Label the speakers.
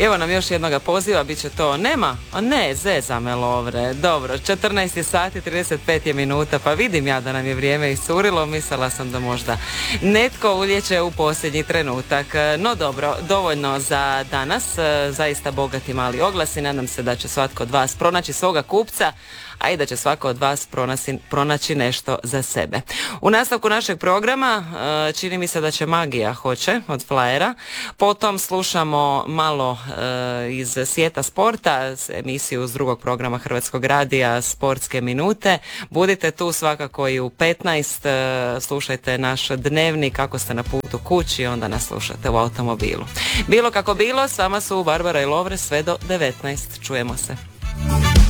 Speaker 1: Evo nam još jednoga poziva, bit će to nema, a ne, zeza me Lovre. Dobro, 14 sati 35 je minuta, pa vidim ja da nam je vrijeme iscurilo, mislila sam da možda netko uljeće u posljednji trenutak. No dobro, dovoljno za danas, zaista bogati mali oglasi, nadam se da će svatko od vas pronaći svoga kupca, a i da će svako od vas pronaći nešto za sebe. U nastavku našeg programa čini mi se da će Magija hoće od Flyera, potom slušamo malo iz svijeta sporta, emisiju s drugog programa Hrvatskog radija Sportske minute. Budite tu svakako i u 15, slušajte naš dnevnik ako ste na putu kući, onda nas slušate u automobilu. Bilo kako bilo, s vama su Barbara i Lovre sve do 19. Čujemo se.